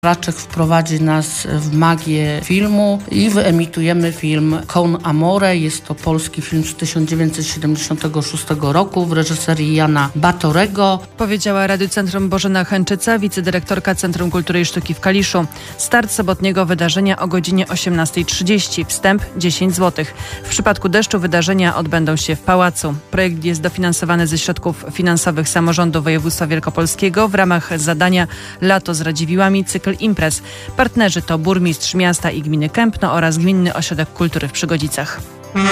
Raczek wprowadzi nas w magię filmu i wyemitujemy film Con Amore. Jest to polski film z 1976 roku w reżyserii Jana Batorego. Powiedziała Radiocentrum Bożena Chęczyca, wicedyrektorka Centrum Kultury i Sztuki w Kaliszu. Start sobotniego wydarzenia o godzinie 18:30. Wstęp 10 zł. W przypadku deszczu wydarzenia odbędą się w Pałacu. Projekt jest dofinansowany ze środków finansowych samorządu województwa wielkopolskiego w ramach zadania Lato z Radziwiłłami, cykl imprez. Partnerzy to burmistrz miasta i gminy Kępno oraz Gminny Ośrodek Kultury w Przygodzicach.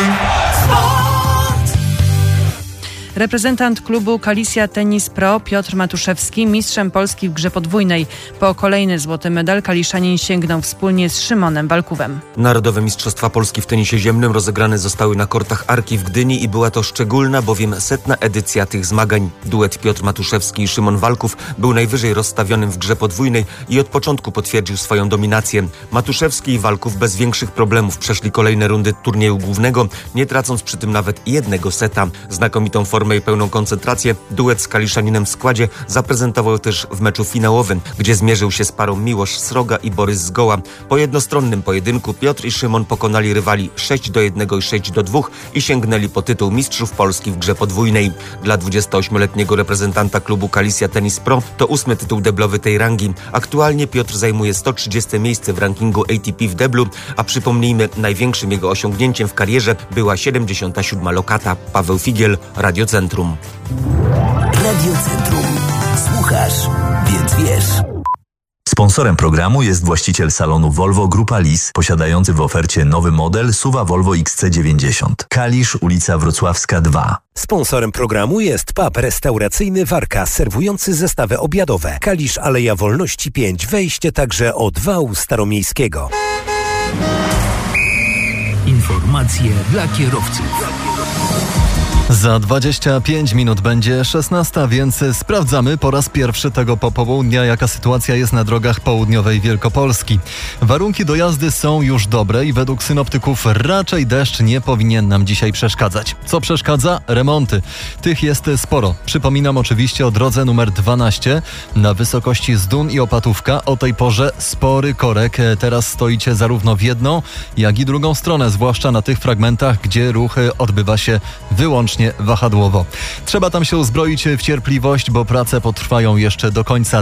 Reprezentant klubu Kalisja Tenis Pro Piotr Matuszewski mistrzem Polski w grze podwójnej. Po kolejny złoty medal kaliszanin sięgnął wspólnie z Szymonem Walkówem. Narodowe Mistrzostwa Polski w tenisie ziemnym rozegrane zostały na kortach Arki w Gdyni i była to szczególna, bowiem 100. edycja tych zmagań. Duet Piotr Matuszewski i Szymon Walków był najwyżej rozstawionym w grze podwójnej i od początku potwierdził swoją dominację. Matuszewski i Walków bez większych problemów przeszli kolejne rundy turnieju głównego, nie tracąc przy tym nawet jednego seta. Znakomitą formę i pełną koncentrację duet z kaliszaninem w składzie zaprezentował też w meczu finałowym, gdzie zmierzył się z parą Miłosz Sroga i Borys Zgoła. Po jednostronnym pojedynku Piotr i Szymon pokonali rywali 6-1 i 6-2 i sięgnęli po tytuł mistrzów Polski w grze podwójnej. Dla 28-letniego reprezentanta klubu Kalisja Tenis Pro to 8. tytuł deblowy tej rangi. Aktualnie Piotr zajmuje 130 miejsce w rankingu ATP w deblu, a przypomnijmy, największym jego osiągnięciem w karierze była 77. lokata. Paweł Figiel, Radiocentrum. Radiocentrum. Słuchasz, więc wiesz. Sponsorem programu jest właściciel salonu Volvo Grupa Lis, posiadający w ofercie nowy model SUV Volvo XC90. Kalisz, ulica Wrocławska 2. Sponsorem programu jest pub restauracyjny Warka, serwujący zestawy obiadowe. Kalisz, Aleja Wolności 5, wejście także od wału staromiejskiego. Informacje dla kierowców. Za 25 minut będzie 16, więc sprawdzamy po raz pierwszy tego popołudnia, jaka sytuacja jest na drogach południowej Wielkopolski. Warunki do jazdy są już dobre i według synoptyków raczej deszcz nie powinien nam dzisiaj przeszkadzać. Co przeszkadza? Remonty. Tych jest sporo. Przypominam oczywiście o drodze numer 12 na wysokości Zdun i Opatówka. O tej porze spory korek. Teraz stoicie zarówno w jedną, jak i drugą stronę, zwłaszcza na tych fragmentach, gdzie ruch odbywa się wyłącznie wahadłowo. Trzeba tam się uzbroić w cierpliwość, bo prace potrwają jeszcze do końca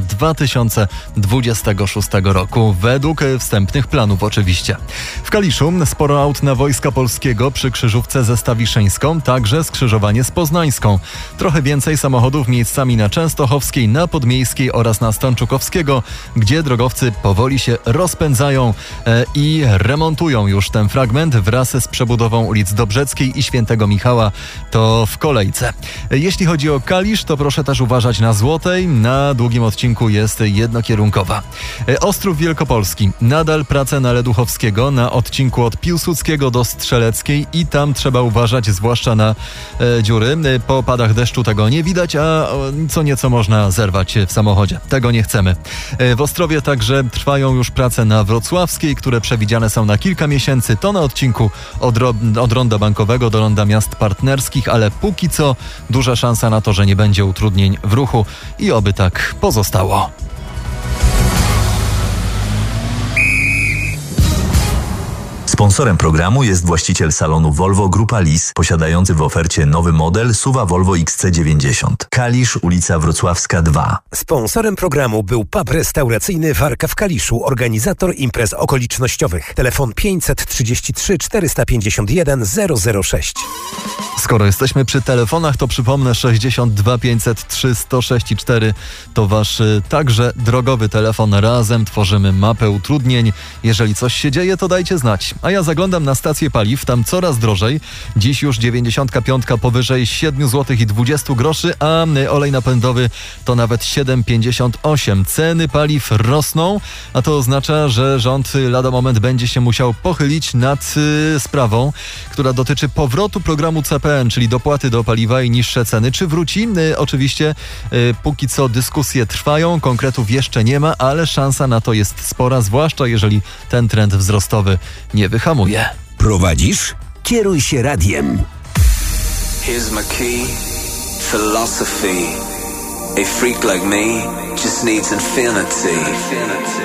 2026 roku, według wstępnych planów oczywiście. W Kaliszu sporo aut na Wojska Polskiego przy krzyżówce ze Stawiszyńską, także skrzyżowanie z Poznańską. Trochę więcej samochodów miejscami na Częstochowskiej, na Podmiejskiej oraz na Stanczukowskiego, gdzie drogowcy powoli się rozpędzają i remontują już ten fragment wraz z przebudową ulic Dobrzeckiej i Świętego Michała. To w kolejce. Jeśli chodzi o Kalisz, to proszę też uważać na Złotej. Na długim odcinku jest jednokierunkowa. Ostrów Wielkopolski. Nadal prace na Leduchowskiego na odcinku od Piłsudskiego do Strzeleckiej i tam trzeba uważać zwłaszcza na dziury. Po opadach deszczu tego nie widać, a co nieco można zerwać w samochodzie. Tego nie chcemy. W Ostrowie także trwają już prace na Wrocławskiej, które przewidziane są na kilka miesięcy. To na odcinku od Ronda Bankowego do Ronda Miast Partnerskich, ale póki co duża szansa na to, że nie będzie utrudnień w ruchu i oby tak pozostało. Sponsorem programu jest właściciel salonu Volvo Grupa Lis, posiadający w ofercie nowy model SUV Volvo XC90. Kalisz, ulica Wrocławska 2. Sponsorem programu był pub restauracyjny Warka w Kaliszu, organizator imprez okolicznościowych. Telefon 533 451 006. Skoro jesteśmy przy telefonach, to przypomnę 62 503 106 4 to wasz także drogowy telefon. Razem tworzymy mapę utrudnień. Jeżeli coś się dzieje, to dajcie znać. A ja zaglądam na stację paliw, tam coraz drożej. Dziś już 95 powyżej 7 zł i 20 groszy, a olej napędowy to nawet 7,58. Ceny paliw rosną, a to oznacza, że rząd lada moment będzie się musiał pochylić nad sprawą, która dotyczy powrotu programu CPN, czyli dopłaty do paliwa i niższe ceny. Czy wróci? Oczywiście póki co dyskusje trwają, konkretów jeszcze nie ma, ale szansa na to jest spora, zwłaszcza jeżeli ten trend wzrostowy nie wyhamuje. Prowadzisz? Kieruj się radiem. Here's my key, philosophy. A freak like me just needs infinity.